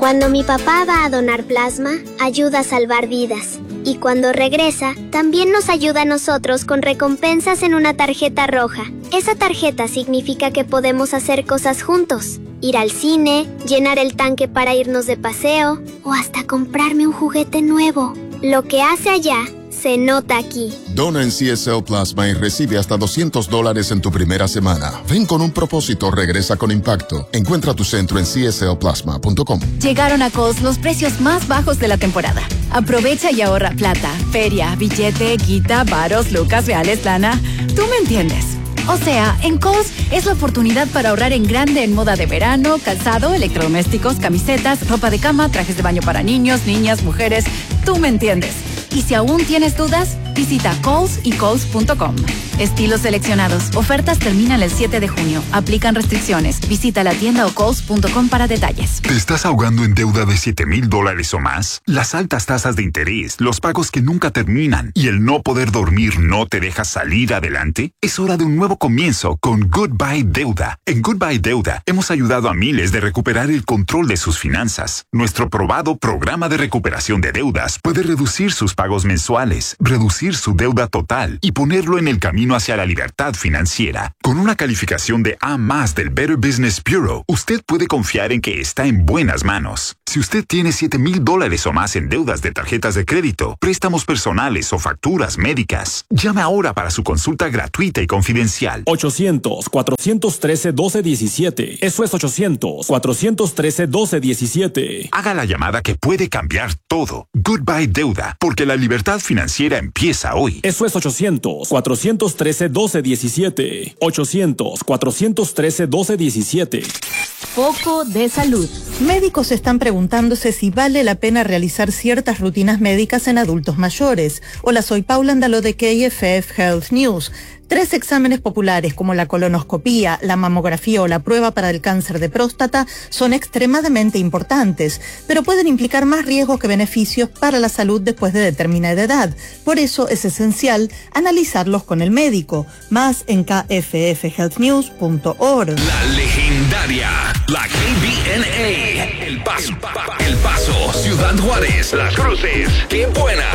Cuando mi papá va a donar plasma, ayuda a salvar vidas. Y cuando regresa, también nos ayuda a nosotros con recompensas en una tarjeta roja. Esa tarjeta significa que podemos hacer cosas juntos. Ir al cine, llenar el tanque para irnos de paseo o hasta comprarme un juguete nuevo. Lo que hace allá se nota aquí. Dona en CSL Plasma y recibe hasta $200 en tu primera semana. Ven con un propósito, regresa con impacto. Encuentra tu centro en cslplasma.com. Llegaron a Kohl's los precios más bajos de la temporada. Aprovecha y ahorra plata, feria, billete, guita, varos, lucas, reales, lana. Tú me entiendes. O sea, en Kohl's es la oportunidad para ahorrar en grande en moda de verano, calzado, electrodomésticos, camisetas, ropa de cama, trajes de baño para niños, niñas, mujeres. Tú me entiendes. Y si aún tienes dudas, visita Kohl's y Kohl's.com. Estilos seleccionados. Ofertas terminan el 7 de junio. Aplican restricciones. Visita la tienda o Kohl's.com para detalles. ¿Te estás ahogando en deuda de $7,000 o más? Las altas tasas de interés, los pagos que nunca terminan y el no poder dormir no te deja salir adelante. Es hora de un nuevo comienzo con Goodbye Deuda. En Goodbye Deuda hemos ayudado a miles de recuperar el control de sus finanzas. Nuestro probado programa de recuperación de deudas puede reducir sus pagos mensuales, reducir su deuda total y ponerlo en el camino hacia la libertad financiera. Con una calificación de A+ del Better Business Bureau, usted puede confiar en que está en buenas manos. Si usted tiene $7,000 o más en deudas de tarjetas de crédito, préstamos personales o facturas médicas, llame ahora para su consulta gratuita y confidencial. 800-413-1217. Eso es 800-413-1217. Haga la llamada que puede cambiar todo. Goodbye Deuda, porque la libertad financiera empieza hoy. Eso es 800-413-1217. 800-413-1217. Foco de salud. Médicos están preguntándose si vale la pena realizar ciertas rutinas médicas en adultos mayores. Hola, soy Paula Andaló de KFF Health News. 3 exámenes populares como la colonoscopía, la mamografía o la prueba para el cáncer de próstata son extremadamente importantes, pero pueden implicar más riesgos que beneficios para la salud después de determinada edad. Por eso es esencial analizarlos con el médico. Más en kffhealthnews.org. La legendaria, la KBNA, El Paso, Ciudad Juárez, Las Cruces, Qué Buena,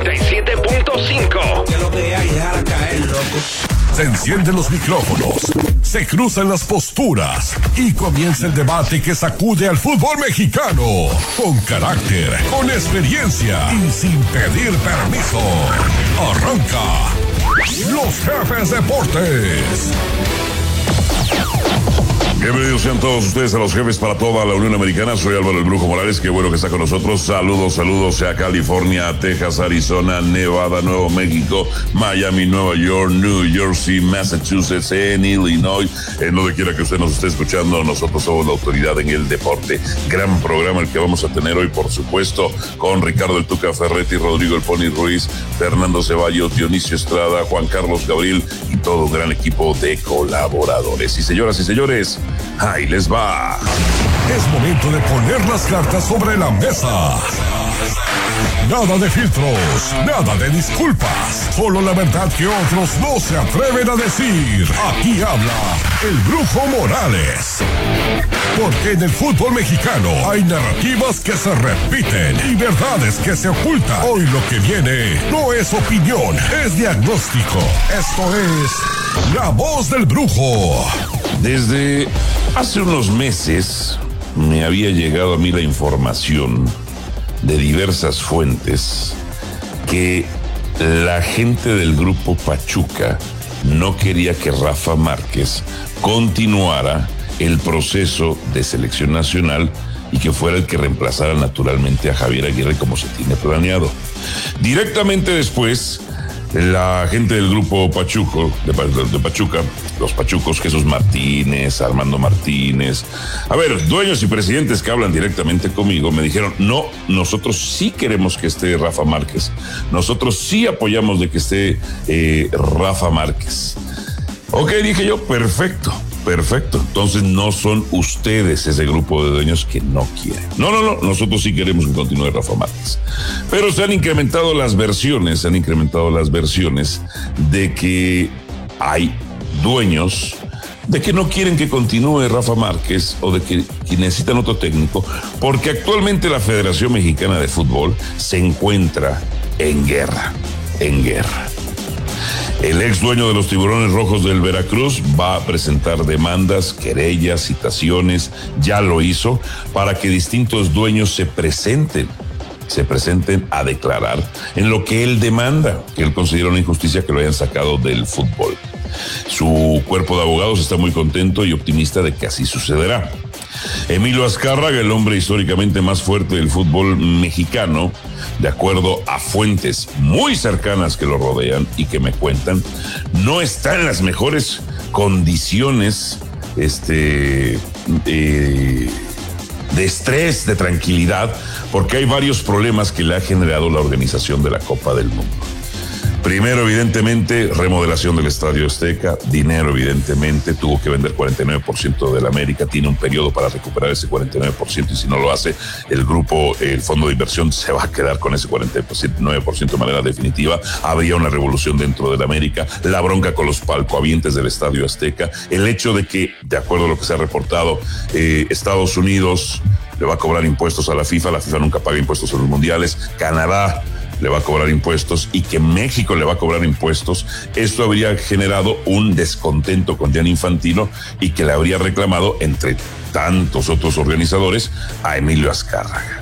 97.5. Que lo que hay, dejar caer, loco. Se encienden los micrófonos, se cruzan las posturas y comienza el debate que sacude al fútbol mexicano. Con carácter, con experiencia y sin pedir permiso. Arranca Los Jefes Deportes. Bienvenidos sean todos ustedes a Los Jefes para toda la Unión Americana. Soy Álvaro el Brujo Morales, qué bueno que está con nosotros. Saludos a California, Texas, Arizona, Nevada, Nuevo México, Miami, Nueva York, New Jersey, Massachusetts, en Illinois, en donde quiera que usted nos esté escuchando. Nosotros somos la autoridad en el deporte. Gran programa el que vamos a tener hoy, por supuesto, con Ricardo el Tuca Ferretti, Rodrigo el Pony Ruiz, Fernando Ceballos, Dionisio Estrada, Juan Carlos Gabriel y todo un gran equipo de colaboradores. Y señoras y señores, ahí les va. Es momento de poner las cartas sobre la mesa. Nada de filtros, nada de disculpas, solo la verdad que otros no se atreven a decir. Aquí habla el Brujo Morales. Porque en el fútbol mexicano hay narrativas que se repiten y verdades que se ocultan. Hoy lo que viene no es opinión, es diagnóstico. Esto es La Voz del Brujo. Desde hace unos meses me había llegado a mí la información de diversas fuentes que la gente del grupo Pachuca no quería que Rafa Márquez continuara el proceso de selección nacional y que fuera el que reemplazara naturalmente a Javier Aguirre como se tiene planeado. Directamente después, la gente del grupo Pachuco, de Pachuca, los Pachucos, Jesús Martínez, Armando Martínez, dueños y presidentes que hablan directamente conmigo, me dijeron, no, nosotros sí queremos que esté Rafa Márquez, nosotros sí apoyamos de que esté Rafa Márquez. Ok, dije yo, perfecto. Entonces no son ustedes ese grupo de dueños que no quieren. No, nosotros sí queremos que continúe Rafa Márquez. Pero se han incrementado las versiones de que hay dueños de que no quieren que continúe Rafa Márquez o de que necesitan otro técnico, porque actualmente la Federación Mexicana de Fútbol se encuentra en guerra. El ex dueño de los Tiburones Rojos del Veracruz va a presentar demandas, querellas, citaciones, ya lo hizo, para que distintos dueños se presenten a declarar en lo que él demanda, que él considera una injusticia que lo hayan sacado del fútbol. Su cuerpo de abogados está muy contento y optimista de que así sucederá. Emilio Azcárraga, el hombre históricamente más fuerte del fútbol mexicano, de acuerdo a fuentes muy cercanas que lo rodean y que me cuentan, no está en las mejores condiciones de estrés, de tranquilidad, porque hay varios problemas que le ha generado la organización de la Copa del Mundo. Primero, evidentemente, remodelación del Estadio Azteca, dinero, evidentemente, tuvo que vender 49% del América, tiene un periodo para recuperar ese 49% y si no lo hace, el fondo de inversión se va a quedar con ese 49% de manera definitiva. Habría una revolución dentro del América, la bronca con los palcohabientes del Estadio Azteca, el hecho de que, de acuerdo a lo que se ha reportado, Estados Unidos le va a cobrar impuestos a la FIFA nunca paga impuestos a los mundiales, Canadá le va a cobrar impuestos y que México le va a cobrar impuestos. Esto habría generado un descontento con Gianni Infantino y que le habría reclamado, entre tantos otros organizadores, a Emilio Azcárraga.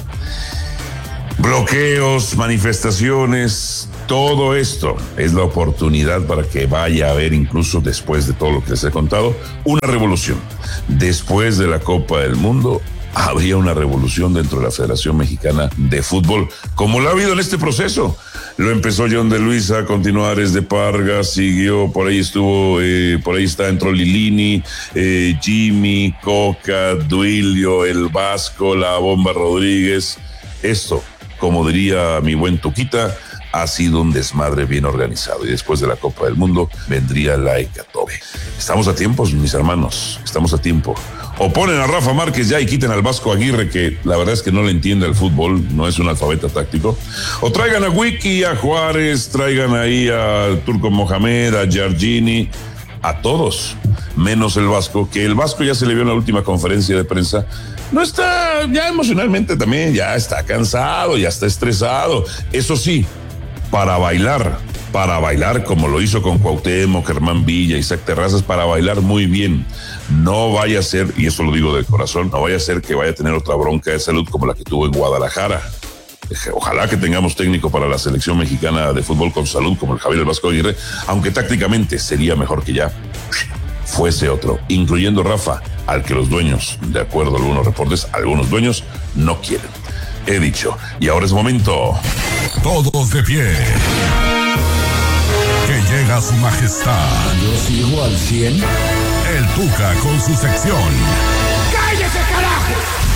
Bloqueos, manifestaciones, todo esto es la oportunidad para que vaya a haber, incluso después de todo lo que les he contado, una revolución. Después de la Copa del Mundo, habría una revolución dentro de la Federación Mexicana de Fútbol, como lo ha habido en este proceso. Lo empezó John de Luisa, continuó Ares de Parga, siguió, por ahí entró Lilini, Jimmy, Coca, Duilio, El Vasco, La Bomba Rodríguez. Esto, como diría mi buen Tuquita, ha sido un desmadre bien organizado y después de la Copa del Mundo vendría la hecatombe. Estamos a tiempo, mis hermanos, estamos a tiempo. O ponen a Rafa Márquez ya y quiten al Vasco Aguirre, que la verdad es que no le entiende al fútbol, no es un alfabeta táctico. O traigan a Wiki, a Juárez, traigan ahí a Turco Mohamed, a Giorgini, a todos, menos el Vasco, que el Vasco ya se le vio en la última conferencia de prensa. No está, ya emocionalmente también, ya está cansado, ya está estresado. Eso sí, para bailar como lo hizo con Cuauhtémoc, Germán Villa, Isaac Terrazas, para bailar muy bien. No vaya a ser, y eso lo digo de corazón, no vaya a ser que vaya a tener otra bronca de salud como la que tuvo en Guadalajara. Ojalá que tengamos técnico para la selección mexicana de fútbol con salud como el Javier El Vasco Aguirre, aunque tácticamente sería mejor que ya fuese otro, incluyendo Rafa, al que los dueños, de acuerdo a algunos reportes, algunos dueños no quieren. He dicho, y ahora es momento. Todos de pie. Que llega su majestad. Yo sigo al 100. El Tuca con su sección. ¡Cállese, carajo!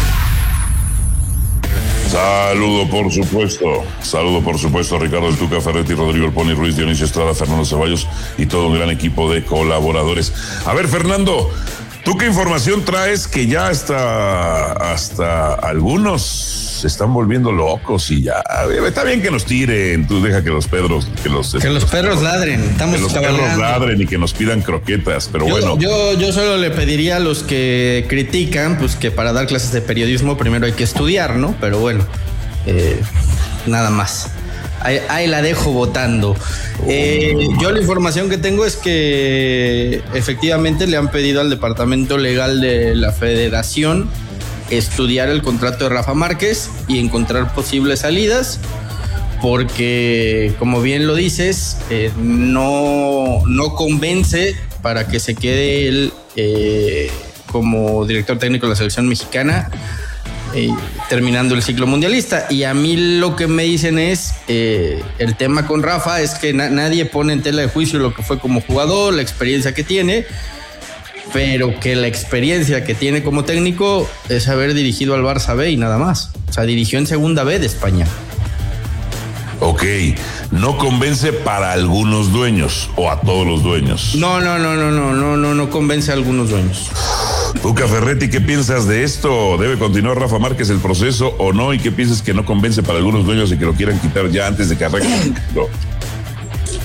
Saludo por supuesto a Ricardo El Tuca Ferretti, Rodrigo El Pony Ruiz, Dionisio Estrada, Fernando Ceballos y todo un gran equipo de colaboradores. A ver, Fernando, ¿tú qué información traes? Que ya hasta algunos se están volviendo locos y ya. Está bien que nos tiren, tú deja que los perros ladren. Estamos que los perros ladren y que nos pidan croquetas, pero bueno. Yo solo le pediría a los que critican, pues que para dar clases de periodismo primero hay que estudiar, ¿no? Pero bueno, nada más. Ahí la dejo votando. Yo la información que tengo es que efectivamente le han pedido al departamento legal de la federación estudiar el contrato de Rafa Márquez y encontrar posibles salidas, porque como bien lo dices, no convence para que se quede él como director técnico de la selección mexicana terminando el ciclo mundialista. Y a mí lo que me dicen es el tema con Rafa es que nadie pone en tela de juicio lo que fue como jugador, la experiencia que tiene, pero que la experiencia que tiene como técnico es haber dirigido al Barça B y nada más. O sea, dirigió en segunda B de España. Ok, no convence para algunos dueños o a todos los dueños. No convence a algunos dueños. Tuca Ferretti, ¿qué piensas de esto? ¿Debe continuar Rafa Márquez el proceso o no? ¿Y qué piensas que no convence para algunos dueños y que lo quieran quitar ya antes de que arranque? No.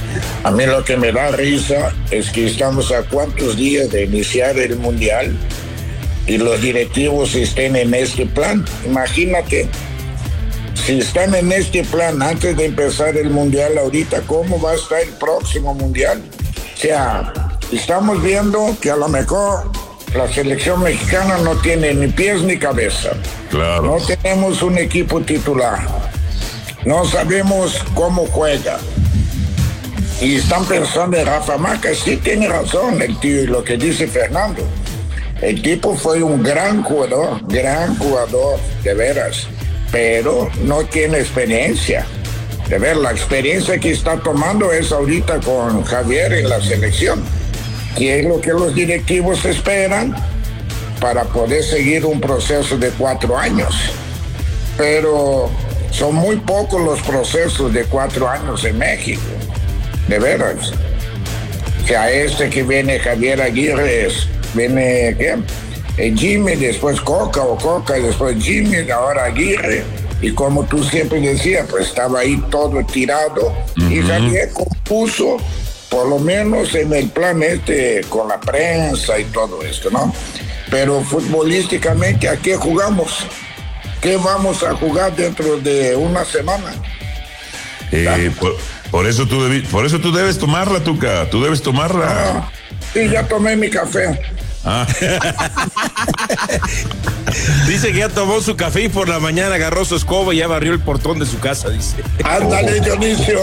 A mí lo que me da risa es que estamos a cuántos días de iniciar el Mundial y los directivos estén en este plan. Imagínate, si están en este plan antes de empezar el Mundial ahorita, ¿cómo va a estar el próximo Mundial? O sea, estamos viendo que a lo mejor la selección mexicana no tiene ni pies ni cabeza. Claro. No tenemos un equipo titular. No sabemos cómo juega. Y están pensando en Rafa Márquez. Sí tiene razón el tío y lo que dice Fernando. El tipo fue un gran jugador, de veras. Pero no tiene experiencia. De ver, la experiencia que está tomando es ahorita con Javier en la selección. ¿Qué es lo que los directivos esperan para poder seguir un proceso de 4 años? Pero son muy pocos los procesos de 4 años en México, de veras. Que a este que viene Javier Aguirre, viene ¿qué? Jimmy, después Coca y después Jimmy, ahora Aguirre. Y como tú siempre decías, pues estaba ahí todo tirado. Y Javier compuso, por lo menos en el plan con la prensa y todo esto, ¿no? Pero futbolísticamente, ¿a qué jugamos? ¿Qué vamos a jugar dentro de una semana? Por eso tú debes tomarla, Tuca. Tú debes tomarla. Sí, ya tomé mi café. Dice que ya tomó su café y por la mañana agarró su escoba y ya barrió el portón de su casa, dice. Ándale, Dionisio.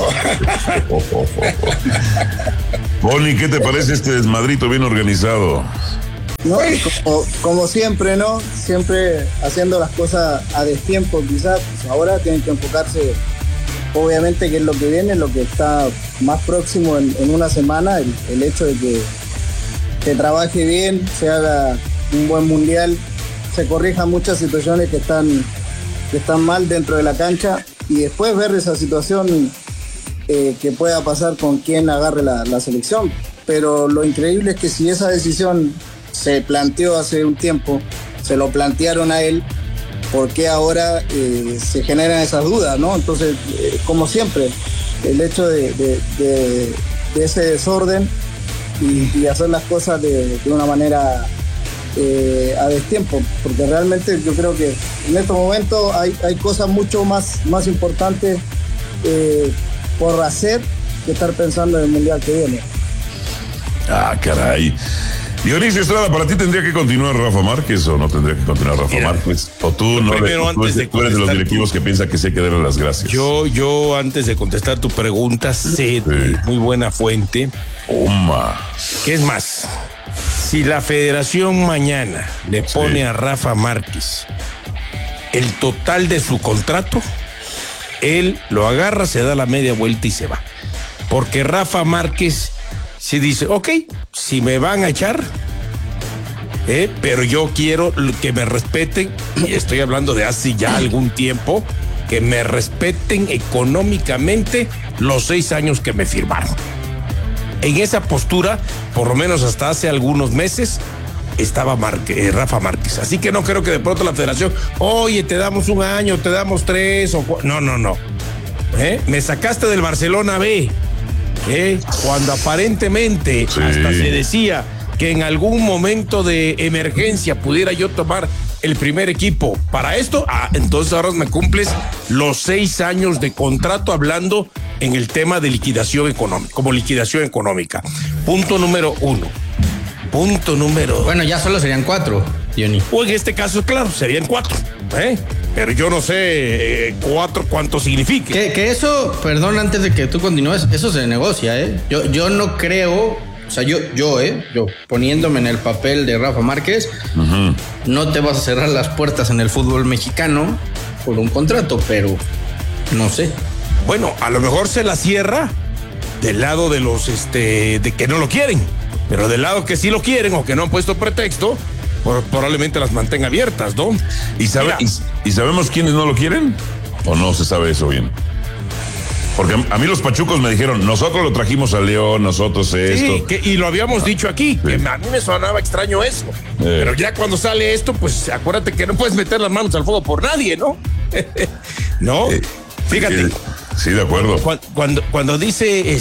Poli, ¿qué te parece este desmadrito bien organizado? No, como siempre, ¿no? Siempre haciendo las cosas a destiempo, quizás. Pues ahora tienen que enfocarse, obviamente, que es lo que viene, lo que está más próximo en una semana, el hecho de que se trabaje bien, se haga un buen mundial, se corrijan muchas situaciones que están mal dentro de la cancha y después ver esa situación que pueda pasar con quien agarre la selección. Pero lo increíble es que si esa decisión se planteó hace un tiempo, se lo plantearon a él, ¿por qué ahora se generan esas dudas, no? Entonces, como siempre, el hecho de ese desorden y hacer las cosas de una manera a destiempo, porque realmente yo creo que en estos momentos hay cosas mucho más importantes por hacer que estar pensando en el mundial que viene. Ah, caray. Dionisio Estrada, ¿para ti tendría que continuar Rafa Márquez o no tendría que continuar Rafa Márquez? ¿O tú no tú eres de los directivos que piensa que sí hay que darle las gracias? Yo antes de contestar tu pregunta, sé de muy buena fuente. ¿Qué es más? Si la federación mañana le pone a Rafa Márquez el total de su contrato, él lo agarra, se da la media vuelta y se va. Porque Rafa Márquez si dice, ok, si me van a echar, pero yo quiero que me respeten, y estoy hablando de hace ya algún tiempo, que me respeten económicamente los 6 años que me firmaron. En esa postura, por lo menos hasta hace algunos meses, estaba Rafa Márquez. Así que no creo que de pronto la federación, oye, te damos 1 año, te damos 3 o 4. No. Me sacaste del Barcelona B. Cuando aparentemente hasta se decía que en algún momento de emergencia pudiera yo tomar el primer equipo para esto, entonces ahora me cumples los 6 años de contrato, hablando en el tema de liquidación económica, como liquidación económica. Punto número 1. Bueno, ya solo serían 4, Johnny. O en este caso, claro, serían 4, pero yo no sé 4 cuánto signifique. Que eso, perdón, antes de que tú continúes, eso se negocia, Yo no creo, o sea, yo poniéndome en el papel de Rafa Márquez, no te vas a cerrar las puertas en el fútbol mexicano por un contrato, pero no sé. Bueno, a lo mejor se la cierra del lado de los de que no lo quieren, pero del lado que sí lo quieren o que no han puesto pretexto, probablemente las mantenga abiertas, ¿no? ¿Y sabemos quiénes no lo quieren? ¿O no se sabe eso bien? Porque a mí los pachucos me dijeron, nosotros lo trajimos a León, nosotros esto. Sí, y lo habíamos dicho aquí, que a mí me sonaba extraño eso. Pero ya cuando sale esto, pues acuérdate que no puedes meter las manos al fuego por nadie, ¿no? No, fíjate, Sí, de acuerdo. Cuando dice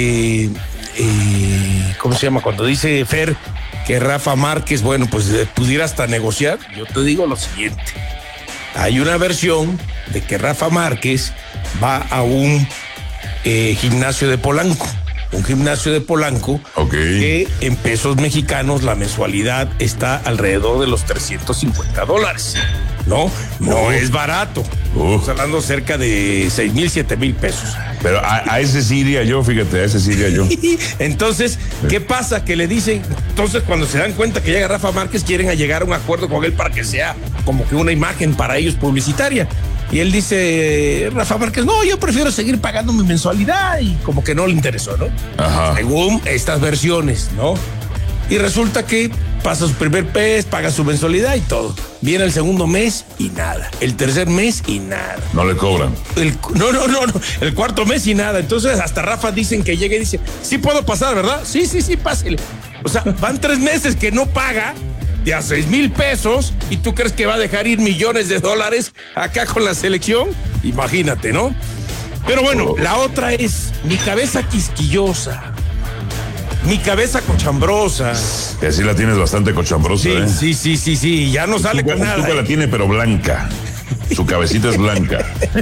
¿cómo se llama? Cuando dice Fer que Rafa Márquez, bueno, pues pudiera hasta negociar, yo te digo lo siguiente. Hay una versión de que Rafa Márquez va a un gimnasio de Polanco. Un gimnasio de Polanco que en pesos mexicanos la mensualidad está alrededor de los $350. No es barato. Estamos hablando cerca de 6,000, 7,000 pesos. Pero a ese sí iría yo, fíjate, a ese sí iría yo. Entonces, ¿qué pasa? Que le dicen, entonces cuando se dan cuenta que llega Rafa Márquez, quieren llegar a un acuerdo con él para que sea como que una imagen para ellos publicitaria. Y él dice, Rafa Márquez, no, yo prefiero seguir pagando mi mensualidad, y como que no le interesó, ¿no? Ajá. Según estas versiones, ¿no? Y resulta que pasa su primer mes, paga su mensualidad y todo. Viene el segundo mes y nada. El tercer mes y nada. No le cobran. No. El cuarto mes y nada. Entonces hasta Rafa dicen que llega y dice, sí puedo pasar, ¿verdad? Sí, pásele. O sea, van 3 meses que no paga de a 6,000 pesos, y tú crees que va a dejar ir millones de dólares acá con la selección. Imagínate, ¿no? Pero bueno, la otra es mi cabeza quisquillosa, mi cabeza cochambrosa. Y así la tienes bastante cochambrosa, sí, ¿eh? Sí, ya no sale con nada. Tuca la tiene, pero blanca. Su cabecita es blanca.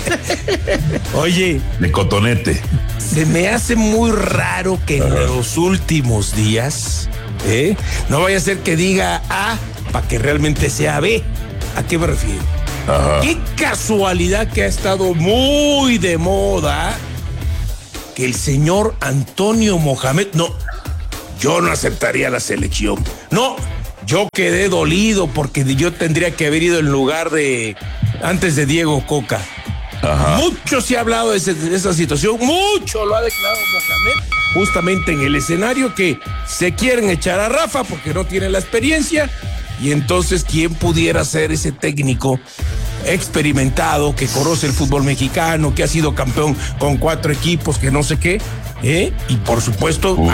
Oye, de cotonete. Se me hace muy raro que en los últimos días, no vaya a ser que diga A para que realmente sea B. ¿A qué me refiero? Ajá. Qué casualidad que ha estado muy de moda que el señor Antonio Mohamed, no, yo no aceptaría la selección. No, yo quedé dolido porque yo tendría que haber ido en lugar de, antes de Diego Coca. Ajá. Mucho se ha hablado de esa situación, mucho lo ha declarado Mohamed, justamente en el escenario que se quieren echar a Rafa porque no tiene la experiencia, y entonces ¿quién pudiera ser ese técnico experimentado que conoce el fútbol mexicano, que ha sido campeón con 4 equipos, que no sé qué? Y por supuesto